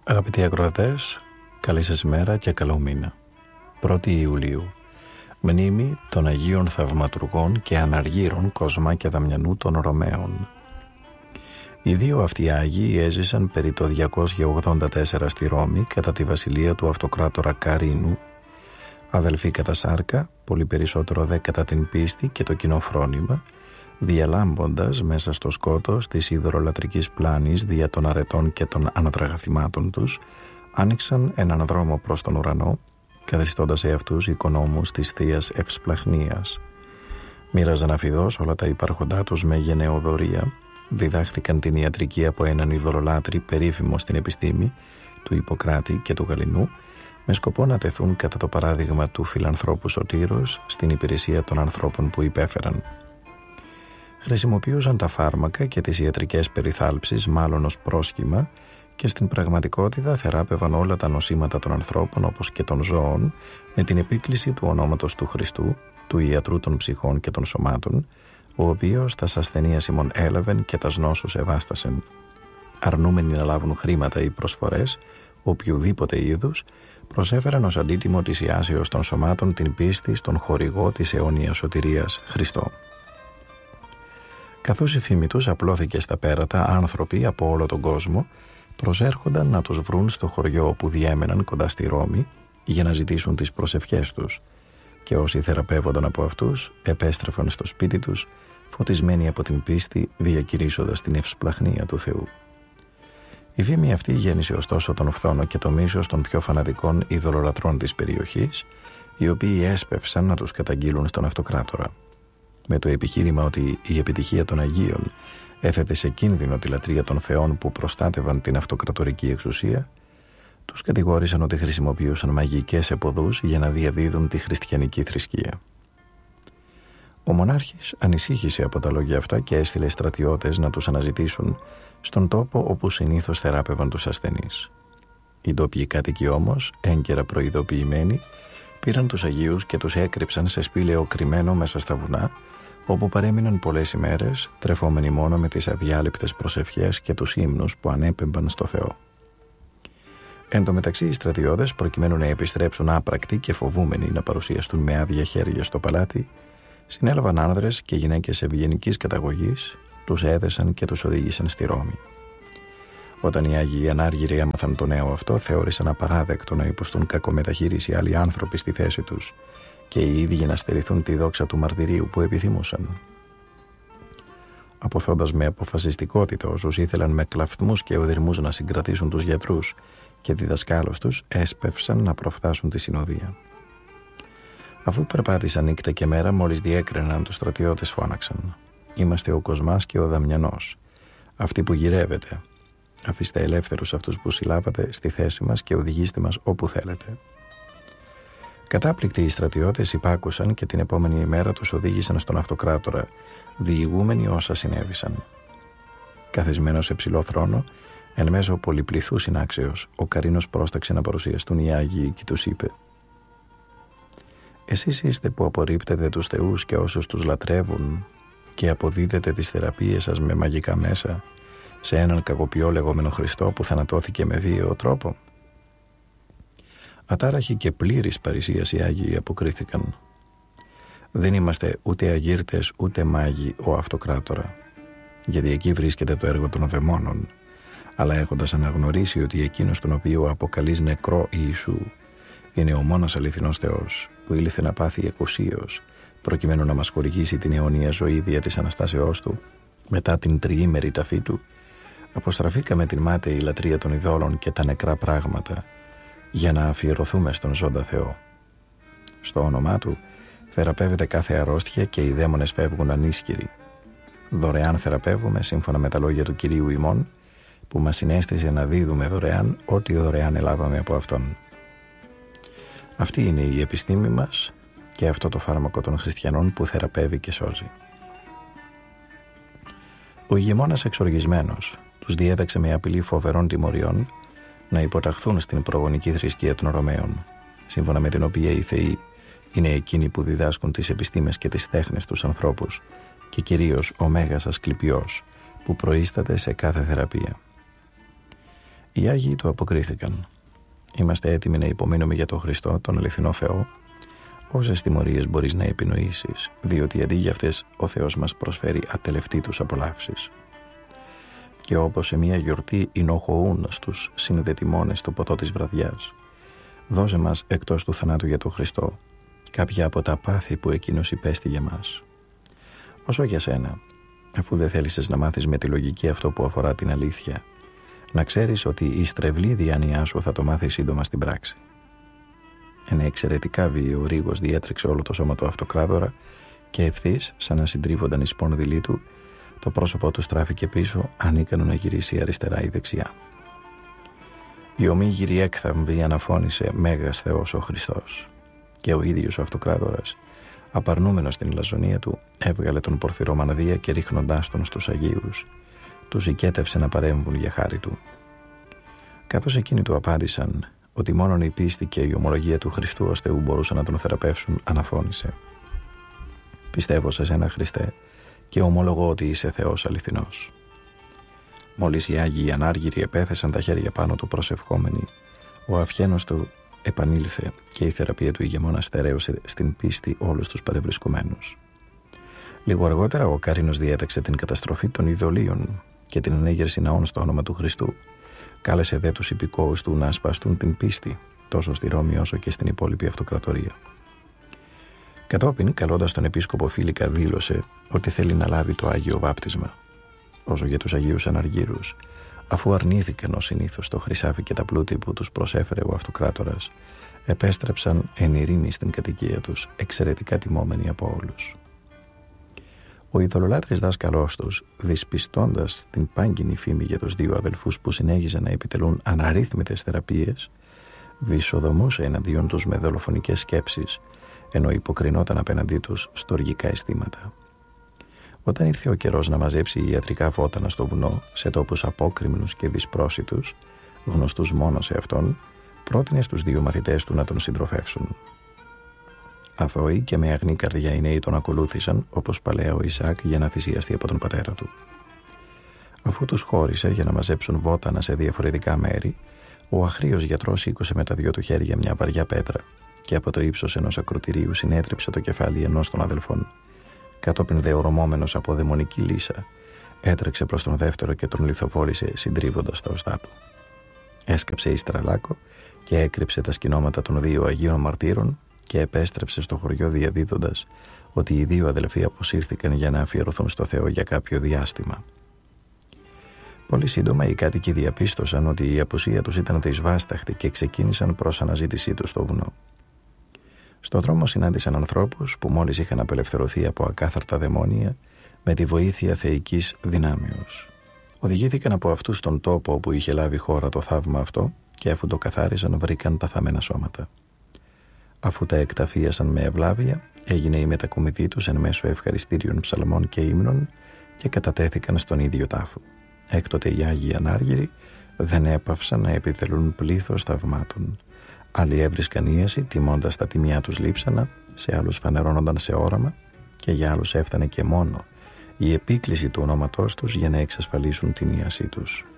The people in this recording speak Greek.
Αγαπητοί ακροατές, καλή σας ημέρα και καλό μήνα. 1η Ιουλίου, μνήμη των Αγίων Θαυματουργών και Αναργύρων Κοσμά και Δαμιανού των Ρωμαίων. Οι δύο αυτοί Άγιοι έζησαν περί το 284 στη Ρώμη κατά τη βασιλεία του αυτοκράτορα Καρίνου, αδελφοί κατά σάρκα, πολύ περισσότερο δε κατά την πίστη και το κοινό φρόνημα, διαλάμποντας μέσα στο σκότος της ιδωλολατρικής πλάνης δια των αρετών και των αναδραγαθημάτων τους, άνοιξαν έναν δρόμο προς τον ουρανό, καθιστώντας εαυτούς οικονόμους της Θείας Ευσπλαχνίας. Μοίραζαν αφιδώς όλα τα υπάρχοντά τους με γενναιοδωρία, διδάχθηκαν την ιατρική από έναν ειδωλολάτρη περίφημο στην επιστήμη, του Ιπποκράτη και του Γαληνού, με σκοπό να τεθούν κατά το παράδειγμα του φιλανθρώπου Σωτήρος στην υπηρεσία των ανθρώπων που υπέφεραν. Χρησιμοποιούσαν τα φάρμακα και τις ιατρικές περιθάλψεις μάλλον ως πρόσχημα και στην πραγματικότητα θεράπευαν όλα τα νοσήματα των ανθρώπων όπως και των ζώων με την επίκληση του ονόματος του Χριστού, του ιατρού των ψυχών και των σωμάτων, ο οποίος τας ασθενείας ημών έλαβεν και τας νόσους ευάστασεν. Αρνούμενοι να λάβουν χρήματα ή προσφορές οποιουδήποτε είδους, προσέφεραν ως αντίτιμο της ιάσεως των σωμάτων την πίστη στον χορηγό της αιώνιας σωτηρίας Χριστό. Καθώς η φήμη τους απλώθηκε στα πέρατα, άνθρωποι από όλο τον κόσμο προσέρχονταν να τους βρουν στο χωριό όπου διέμεναν κοντά στη Ρώμη για να ζητήσουν τις προσευχές τους, και όσοι θεραπεύονταν από αυτούς επέστρεφαν στο σπίτι τους φωτισμένοι από την πίστη, διακηρύσσοντας την ευσπλαχνία του Θεού. Η φήμη αυτή γέννησε ωστόσο τον φθόνο και το μίσος των πιο φανατικών ειδωλολατρών της περιοχής, οι οποίοι έσπευσαν να τους καταγγείλουν στον αυτοκράτορα. Με το επιχείρημα ότι η επιτυχία των Αγίων έθετε σε κίνδυνο τη λατρεία των θεών που προστάτευαν την αυτοκρατορική εξουσία, τους κατηγόρησαν ότι χρησιμοποιούσαν μαγικές επωδούς για να διαδίδουν τη χριστιανική θρησκεία. Ο μονάρχης ανησύχησε από τα λόγια αυτά και έστειλε στρατιώτες να τους αναζητήσουν στον τόπο όπου συνήθως θεράπευαν τους ασθενείς. Οι ντόπιοι κάτοικοι όμως, έγκαιρα προειδοποιημένοι, πήραν τους Αγίους και τους έκρυψαν σε σπήλαιο κρυμμένο μέσα στα βουνά, όπου παρέμειναν πολλές ημέρες, τρεφόμενοι μόνο με τις αδιάλειπτες προσευχές και τους ύμνους που ανέπεμπαν στο Θεό. Εν τω μεταξύ, οι στρατιώτες, προκειμένου να επιστρέψουν άπρακτοι και φοβούμενοι να παρουσιαστούν με άδεια χέρια στο παλάτι, συνέλαβαν άνδρες και γυναίκες ευγενικής καταγωγής, τους έδεσαν και τους οδήγησαν στη Ρώμη. Όταν οι Άγιοι Ανάργυροι έμαθαν το νέο αυτό, θεώρησαν απαράδεκτο να υποστούν κακομεταχείριση άλλοι άνθρωποι στη θέση τους και οι ίδιοι να στερηθούν τη δόξα του μαρτυρίου που επιθυμούσαν. Αποθώντας με αποφασιστικότητα όσους ήθελαν με κλαφθμούς και οδυρμούς να συγκρατήσουν τους γιατρούς και διδασκάλους τους, έσπευσαν να προφθάσουν τη συνοδεία. Αφού περπάτησαν νύχτα και μέρα, μόλις διέκριναν τους στρατιώτες, φώναξαν: «Είμαστε ο Κοσμάς και ο Δαμιανός, αυτοί που γυρεύετε. Αφήστε ελεύθερους αυτούς που συλλάβατε στη θέση μας και οδηγήστε μας όπου θέλετε». Κατάπληκτοι οι στρατιώτες υπάκουσαν και την επόμενη ημέρα τους οδήγησαν στον αυτοκράτορα, διηγούμενοι όσα συνέβησαν. Καθισμένος σε ψηλό θρόνο, εν μέσω πολυπληθού συνάξεως, ο Καρίνος πρόσταξε να παρουσιαστούν οι Άγιοι και τους είπε: «Εσείς είστε που απορρίπτετε τους θεούς και όσους τους λατρεύουν και αποδίδετε τις θεραπείες σας με μαγικά μέσα σε έναν κακοποιό λεγόμενο Χριστό που θανατώθηκε με βίαιο τρόπο?» Ατάραχοι και πλήρης παρησίας οι Άγιοι αποκρίθηκαν: «Δεν είμαστε ούτε αγύρτες ούτε μάγοι, ο αυτοκράτορα, γιατί εκεί βρίσκεται το έργο των δαιμόνων, αλλά έχοντας αναγνωρίσει ότι εκείνος τον οποίο αποκαλείς νεκρό Ιησού είναι ο μόνος αληθινός Θεός που ήλθε να πάθει εκουσίως προκειμένου να μας χορηγήσει την αιώνια ζωή δια της Αναστάσεώς του μετά την τριήμερη ταφή του, αποστραφήκαμε την μάταιη λατρεία των ειδόλων και τα νεκρά πράγματα για να αφιερωθούμε στον ζώντα Θεό. Στο όνομά του θεραπεύεται κάθε αρρώστια και οι δαίμονες φεύγουν ανίσχυροι. Δωρεάν θεραπεύουμε σύμφωνα με τα λόγια του Κυρίου ημών, που μας συνέστησε να δίδουμε δωρεάν ό,τι δωρεάν ελάβαμε από Αυτόν. Αυτή είναι η επιστήμη μας και αυτό το φάρμακο των χριστιανών που θεραπεύει και σώζει. Ο ηγεμόνας εξοργισμένος τους διέταξε με απειλή φοβερών τιμωριών να υποταχθούν στην προγονική θρησκεία των Ρωμαίων, σύμφωνα με την οποία οι θεοί είναι εκείνοι που διδάσκουν τις επιστήμες και τις τέχνες στους ανθρώπους και κυρίως ο Μέγας Ασκληπιός που προείσταται σε κάθε θεραπεία. Οι Άγιοι του αποκρίθηκαν. Είμαστε έτοιμοι να υπομείνουμε για τον Χριστό, τον αληθινό Θεό, όσες τιμωρίες μπορείς να επινοήσεις, διότι αντί για αυτές ο Θεός μας προσφέρει ατελευτήτους απολαύσεις. Και όπως σε μια γιορτή εινοχωούν στους συνδετημόνες το ποτό της βραδιάς, δώσε μας εκτός του θανάτου για τον Χριστό κάποια από τα πάθη που εκείνος υπέστη για μας. Όσο για σένα, αφού δεν θέλησες να μάθεις με τη λογική αυτό που αφορά την αλήθεια, να ξέρεις ότι η στρεβλή διάνοιά σου θα το μάθει σύντομα στην πράξη. Ένα εξαιρετικά βίαιο ρίγος διέτρεξε όλο το σώμα του αυτοκράτορα και ευθύς, σαν να συντρίβονταν οι σπόνδυλοι του, το πρόσωπό του στράφηκε πίσω, ανίκανο να γυρίσει αριστερά ή δεξιά. Η ομίγυρη έκθαμβη αναφώνησε «Μέγας Θεός ο Χριστός» και ο ίδιος ο αυτοκράτορας, απαρνούμενος την λαζονία του, έβγαλε τον Πορφυρό Μανδύα και ρίχνοντάς τον στους Αγίους, τους οικέτευσε να παρέμβουν για χάρη του. Καθώς εκείνοι του απάντησαν ότι μόνον η πίστη και η ομολογία του Χριστού ως Θεού μπορούσαν να τον θεραπεύσουν, αναφώνησε «Πιστεύω σε σένα, Χριστέ, και ομολογώ ότι είσαι Θεός αληθινός». Μόλις οι Άγιοι Ανάργυροι επέθεσαν τα χέρια πάνω του προσευχόμενοι, ο αυχένος του επανήλθε και η θεραπεία του ηγεμόνα στερέωσε στην πίστη όλους τους παρευρισκομένους. Λίγο αργότερα ο Καρίνος διέταξε την καταστροφή των ειδωλίων και την ανέγερση ναών στο όνομα του Χριστού. Κάλεσε δε τους υπηκόους του να ασπαστούν την πίστη τόσο στη Ρώμη όσο και στην υπόλοιπη αυτοκρατορία. Κατόπιν, καλώντας τον επίσκοπο Φίλικα, δήλωσε ότι θέλει να λάβει το Άγιο Βάπτισμα. Όσο για τους Αγίους Αναργύρους, αφού αρνήθηκαν ως συνήθως το χρυσάφι και τα πλούτη που τους προσέφερε ο αυτοκράτορας, επέστρεψαν εν ειρήνη στην κατοικία τους, εξαιρετικά τιμόμενοι από όλους. Ο ειδωλολάτρης δάσκαλός τους, δυσπιστώντας την πάγκινη φήμη για τους δύο αδελφούς που συνέχιζαν να επιτελούν αναρρύθμιτες θεραπείες, βυσοδομούσε εναντίον τους με δολοφονικές σκέψεις, ενώ υποκρινόταν απέναντί τους στοργικά αισθήματα. Όταν ήρθε ο καιρός να μαζέψει ιατρικά βότανα στο βουνό, σε τόπους απόκρημνους και δυσπρόσιτους, γνωστούς μόνο σε αυτόν, πρότεινε στους δύο μαθητές του να τον συντροφεύσουν. Αθώοι και με αγνή καρδιά οι νέοι τον ακολούθησαν, όπως παλαιά ο Ισαάκ, για να θυσιαστεί από τον πατέρα του. Αφού τους χώρισε για να μαζέψουν βότανα σε διαφορετικά μέρη, ο αχρήος γιατρός σήκωσε με τα δυο του χέρια μια βαριά πέτρα και από το ύψος ενός ακροτηρίου συνέτριψε το κεφάλι ενός των αδελφών. Κατόπιν δε ορμόμενος από δαιμονική λύσα, έτρεξε προς τον δεύτερο και τον λιθοβόλησε συντρίβοντας τα οστά του. Έσκαψε ύστερα λάκκο και έκρυψε τα σκηνώματα των δύο Αγίων Μαρτύρων και επέστρεψε στο χωριό διαδίδοντας ότι οι δύο αδελφοί αποσύρθηκαν για να αφιερωθούν στο Θεό για κάποιο διάστημα. Πολύ σύντομα οι κάτοικοι διαπίστωσαν ότι η απουσία τους ήταν δυσβάσταχτη και ξεκίνησαν προς αναζήτησή τους στο βουνό. Στο δρόμο συνάντησαν ανθρώπους που μόλις είχαν απελευθερωθεί από ακάθαρτα δαιμόνια με τη βοήθεια θεϊκής δυνάμεως. Οδηγήθηκαν από αυτούς στον τόπο όπου είχε λάβει χώρα το θαύμα αυτό και αφού το καθάρισαν βρήκαν τα θαμμένα σώματα. Αφού τα εκταφίασαν με ευλάβεια, έγινε η μετακομιδή τους εν μέσω ευχαριστήριων ψαλμών και ύμνων και κατατέθηκαν στον ίδιο τάφο. Έκτοτε οι Άγιοι Ανάργυροι δεν έπαυσαν να επιτελούν πλήθος θαυμάτων. Άλλοι έβρισκαν ίαση τιμώντας τα τιμιά τους λείψανα, σε άλλους φανερώνονταν σε όραμα και για άλλους έφτανε και μόνο η επίκληση του ονόματός τους για να εξασφαλίσουν την ίασή τους.